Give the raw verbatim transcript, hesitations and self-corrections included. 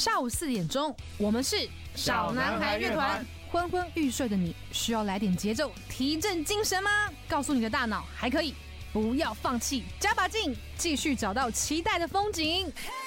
下午四点钟，我们是小男孩乐团。 昏昏欲睡的你，需要来点节奏提振精神吗？告诉你的大脑，还可以，不要放弃，加把劲，继续找到期待的风景。